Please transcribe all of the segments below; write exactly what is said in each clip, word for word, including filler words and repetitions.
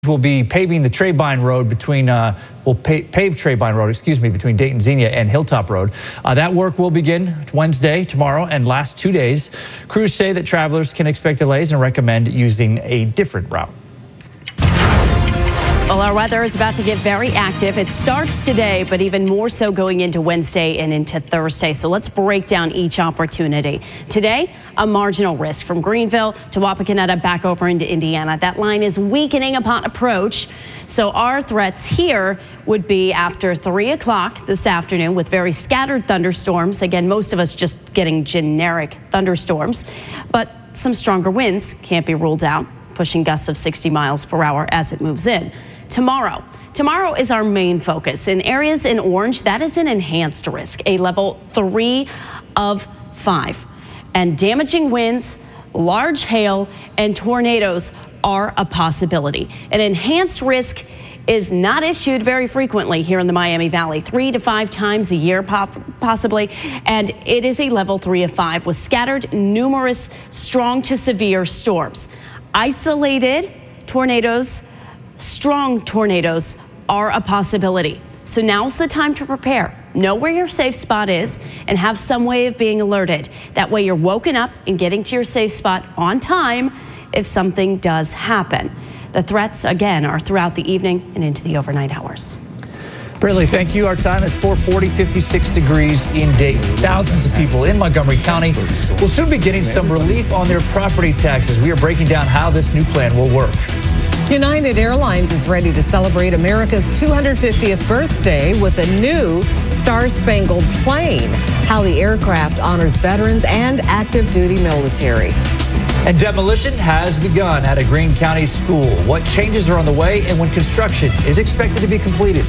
Will be paving the Trebein Road between, uh, will pa- pave Trebein Road, excuse me, between Dayton Xenia and Hilltop Road. Uh, that work will begin Wednesday, tomorrow, and last two days. Crews say that travelers can expect delays and recommend using a different route. Well, our weather is about to get very active. It starts today, but even more so going into Wednesday and into Thursday. So let's break down each opportunity. Today, a marginal risk from Greenville to Wapakoneta back over into Indiana. That line is weakening upon approach. So our threats here would be after three o'clock this afternoon with very scattered thunderstorms. Again, most of us just getting generic thunderstorms, but some stronger winds can't be ruled out, pushing gusts of sixty miles per hour as it moves in. Tomorrow. Tomorrow is our main focus. In areas in orange, that is an enhanced risk, a level three of five. And damaging winds, large hail, and tornadoes are a possibility. An enhanced risk is not issued very frequently here in the Miami Valley, three to five times a year possibly, and it is a level three of five with scattered numerous strong to severe storms. Isolated tornadoes, strong tornadoes are a possibility. So now's the time to prepare. Know where your safe spot is and have some way of being alerted. That way you're woken up and getting to your safe spot on time if something does happen. The threats, again, are throughout the evening and into the overnight hours. Bradley, thank you. Our time is four forty, fifty-six degrees in Dayton. Thousands of people in Montgomery County will soon be getting some relief on their property taxes. We are breaking down how this new plan will work. United Airlines is ready to celebrate America's two hundred fiftieth birthday with a new Star-Spangled plane. How the aircraft honors veterans and active duty military. And demolition has begun at a Greene County school. What changes are on the way and when construction is expected to be completed?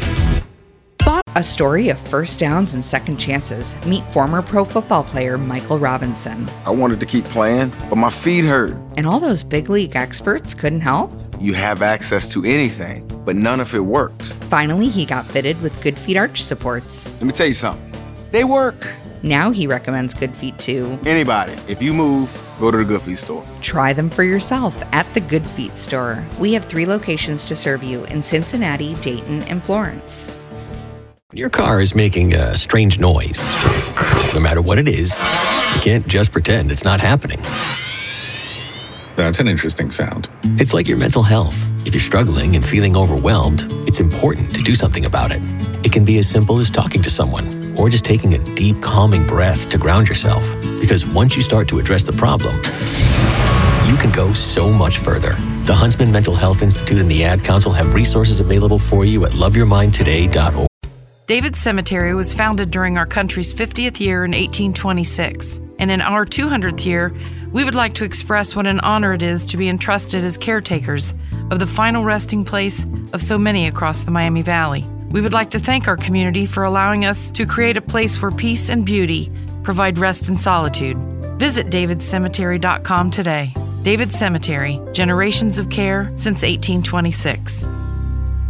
A story of first downs and second chances. Meet former pro football player Michael Robinson. I wanted to keep playing, but my feet hurt. And all those big league experts couldn't help? You have access to anything, but none of it worked. Finally, he got fitted with Good Feet arch supports. Let me tell you something. They work. Now he recommends Good Feet to anybody. If you move, go to the Good Feet store. Try them for yourself at the Good Feet store. We have three locations to serve you in Cincinnati, Dayton, and Florence. Your car is making a strange noise. No matter what it is, you can't just pretend it's not happening. That's an interesting sound. It's like your mental health. If you're struggling and feeling overwhelmed, it's important to do something about it. It can be as simple as talking to someone or just taking a deep, calming breath to ground yourself. Because once you start to address the problem, you can go so much further. The Huntsman Mental Health Institute and the Ad Council have resources available for you at love your mind today dot org. David Cemetery was founded during our country's fiftieth year in eighteen twenty-six. And in our two hundredth year, we would like to express what an honor it is to be entrusted as caretakers of the final resting place of so many across the Miami Valley. We would like to thank our community for allowing us to create a place where peace and beauty provide rest and solitude. Visit david cemetery dot com today. David Cemetery, generations of care since eighteen twenty-six.